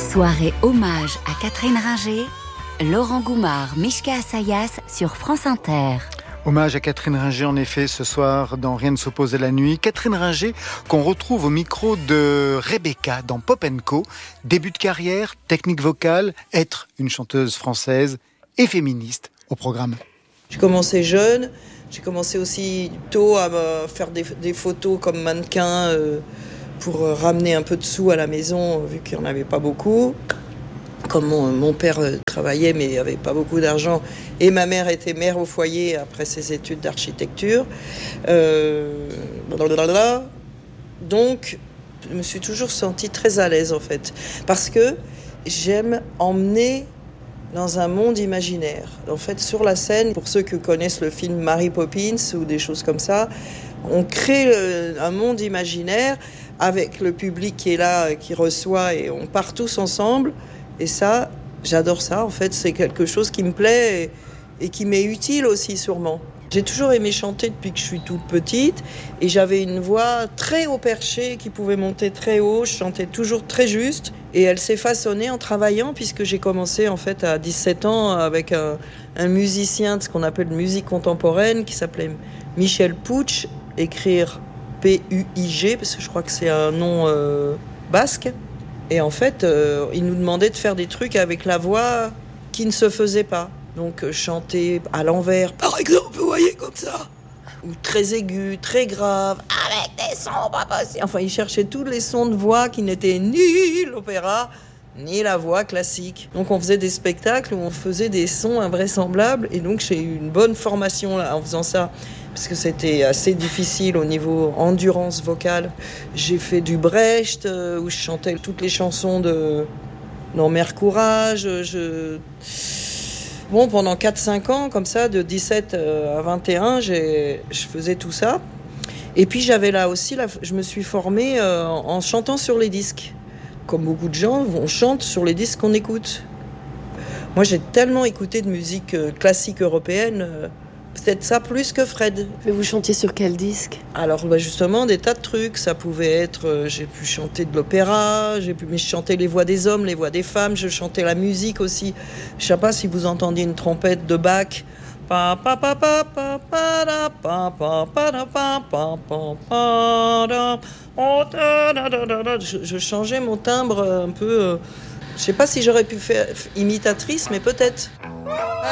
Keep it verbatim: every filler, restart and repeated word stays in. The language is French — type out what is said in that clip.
Soirée hommage à Catherine Ringer, Laurent Goumard, Mishka Assayas sur France Inter. Hommage à Catherine Ringer, en effet, ce soir, dans Rien ne s'oppose à la nuit. Catherine Ringer, qu'on retrouve au micro de Rebecca dans Pop and Co. Début de carrière, technique vocale, être une chanteuse française et féministe au programme. J'ai commencé jeune, j'ai commencé aussi tôt à me faire des, des photos comme mannequin euh, pour ramener un peu de sous à la maison, vu qu'il n'y en avait pas beaucoup. Comme mon, mon père travaillait mais n'avait pas beaucoup d'argent et ma mère était mère au foyer après ses études d'architecture. Euh, blablabla. Donc, je me suis toujours sentie très à l'aise en fait. Parce que j'aime emmener dans un monde imaginaire. En fait, sur la scène, pour ceux qui connaissent le film Mary Poppins ou des choses comme ça, on crée le, un monde imaginaire avec le public qui est là, qui reçoit et on part tous ensemble. Et ça, j'adore ça, en fait, c'est quelque chose qui me plaît et, et qui m'est utile aussi, sûrement. J'ai toujours aimé chanter depuis que je suis toute petite et j'avais une voix très haut perché qui pouvait monter très haut, je chantais toujours très juste et elle s'est façonnée en travaillant puisque j'ai commencé en fait à dix-sept ans avec un, un musicien de ce qu'on appelle musique contemporaine qui s'appelait Michel Puig, écrire P U I G parce que je crois que c'est un nom euh, basque. Et en fait, euh, il nous demandait de faire des trucs avec la voix qui ne se faisait pas. Donc euh, chanter à l'envers, par exemple, vous voyez, comme ça. Ou très aigu, très grave, avec des sons pas possibles. Enfin, il cherchait tous les sons de voix qui n'étaient ni l'opéra, ni la voix classique. Donc on faisait des spectacles où on faisait des sons invraisemblables. Et donc j'ai eu une bonne formation là, en faisant ça. Parce que c'était assez difficile au niveau endurance vocale. J'ai fait du Brecht, euh, où je chantais toutes les chansons de dans Mère Courage. Je... Bon, pendant quatre cinq ans, comme ça, de dix-sept à vingt et un, j'ai... je faisais tout ça. Et puis j'avais là aussi, là, je me suis formée euh, en chantant sur les disques. Comme beaucoup de gens, on chante sur les disques qu'on écoute. Moi, j'ai tellement écouté de musique euh, classique européenne... Euh, peut-être ça plus que Fred. Mais vous chantiez sur quel disque ? Alors bah justement des tas de trucs. Ça pouvait être, euh, j'ai pu chanter de l'opéra, j'ai pu, mais je chantais les voix des hommes, les voix des femmes. Je chantais la musique aussi. Je sais pas si vous entendiez une trompette de Bach. Je, je changeais mon timbre un peu. Euh, je sais pas si j'aurais pu faire imitatrice, mais peut-être.